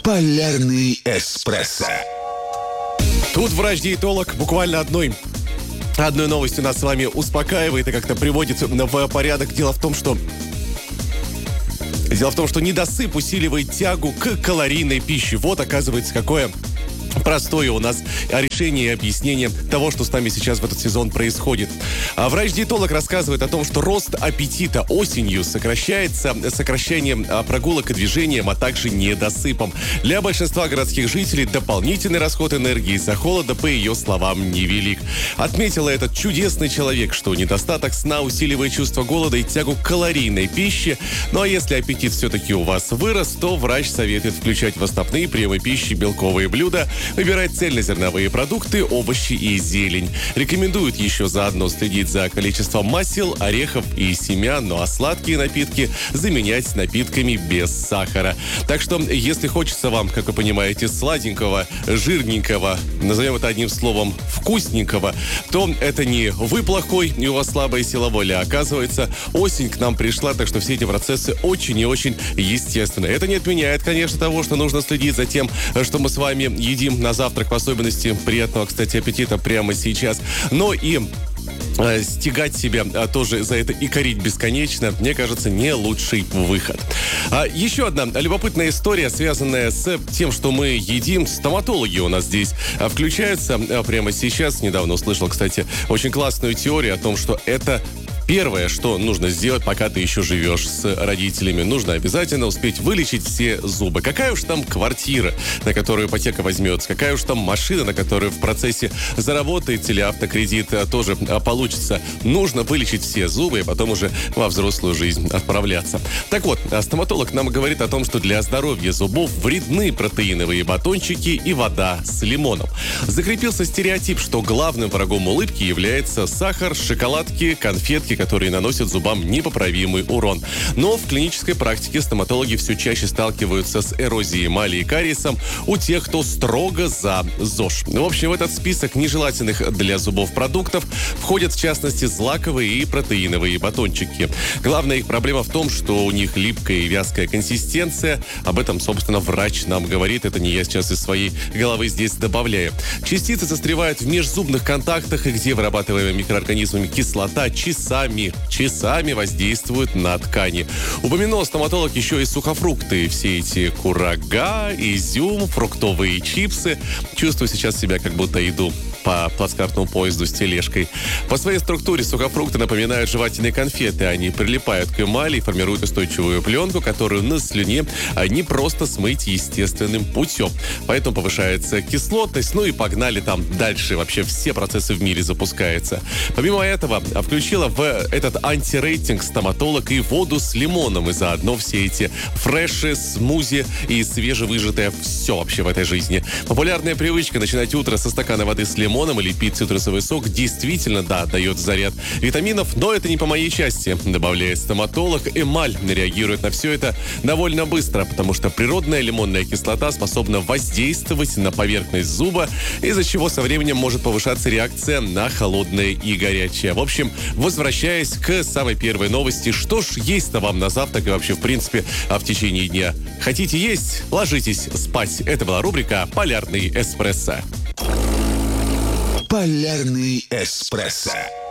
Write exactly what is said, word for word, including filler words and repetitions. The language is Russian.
Полярный эспрессо. Тут врач-диетолог буквально одной Одной новостью нас с вами успокаивает и как-то приводит в порядок. Дело в том, что Дело в том, что недосып усиливает тягу к калорийной пище. Вот, оказывается, какое простое у нас решение и объяснение того, что с нами сейчас в этот сезон происходит. А врач-диетолог рассказывает о том, что рост аппетита осенью сокращается сокращением прогулок и движением, а также недосыпом. Для большинства городских жителей дополнительный расход энергии из-за холода, по ее словам, невелик. Отметила этот чудесный человек, что недостаток сна усиливает чувство голода и тягу к калорийной пище. Ну а если аппетит все-таки у вас вырос, то врач советует включать в основные приемы пищи белковые блюда, выбирать цельнозерновые продукты, овощи и зелень. Рекомендуют еще заодно следить за количеством масел, орехов и семян, ну а сладкие напитки заменять напитками без сахара. Так что, если хочется вам, как вы понимаете, сладенького, жирненького, назовем это одним словом, вкусненького, то это не вы плохой и у вас слабая сила воли. Оказывается, осень к нам пришла, так что все эти процессы очень и очень естественны. Это не отменяет, конечно, того, что нужно следить за тем, что мы с вами едим на завтрак, в особенности приятного, кстати, аппетита прямо сейчас. Но и э, стягать себя а, тоже за это и корить бесконечно, мне кажется, не лучший выход. А, еще одна любопытная история, связанная с тем, что мы едим. Стоматологи у нас здесь а, включаются а, прямо сейчас. Недавно услышал, кстати, очень классную теорию о том, что это первое, что нужно сделать, пока ты еще живешь с родителями. Нужно обязательно успеть вылечить все зубы. Какая уж там квартира, на которую ипотека возьмется, какая уж там машина, на которую в процессе заработает или автокредит тоже получится. Нужно вылечить все зубы и потом уже во взрослую жизнь отправляться. Так вот, стоматолог нам говорит о том, что для здоровья зубов вредны протеиновые батончики и вода с лимоном. Закрепился стереотип, что главным врагом улыбки является сахар, шоколадки, конфетки, которые наносят зубам непоправимый урон. Но в клинической практике стоматологи все чаще сталкиваются с эрозией эмали и кариесом у тех, кто строго за ЗОЖ. В общем, в этот список нежелательных для зубов продуктов входят, в частности, злаковые и протеиновые батончики. Главная их проблема в том, что у них липкая и вязкая консистенция. Об этом, собственно, врач нам говорит. Это не я сейчас из своей головы здесь добавляю. Частицы застревают в межзубных контактах, и где вырабатываемая микроорганизмами кислота часами часами воздействуют на ткани. Упомянул стоматолог еще и сухофрукты. Все эти курага, изюм, фруктовые чипсы. Чувствую сейчас себя, как будто иду по плацкартному поезду с тележкой. По своей структуре сухофрукты напоминают жевательные конфеты. Они прилипают к эмали и формируют устойчивую пленку, которую на слюне не просто смыть естественным путем. Поэтому повышается кислотность. Ну и погнали там дальше. Вообще все процессы в мире запускаются. Помимо этого, включила в этот антирейтинг стоматолог и воду с лимоном. И заодно все эти фреши, смузи и свежевыжатое все вообще в этой жизни. Популярная привычка начинать утро со стакана воды с лимоном или пить цитрусовый сок действительно, да, дает заряд витаминов, но это не по моей части, добавляет стоматолог. Эмаль реагирует на все это довольно быстро, потому что природная лимонная кислота способна воздействовать на поверхность зуба, из-за чего со временем может повышаться реакция на холодное и горячее. В общем, возвращаясь к самой первой новости, что ж есть-то вам на завтрак и вообще, в принципе, а в течение дня? Хотите есть? Ложитесь спать. Это была рубрика «Полярный эспрессо». Полярный эспрессо.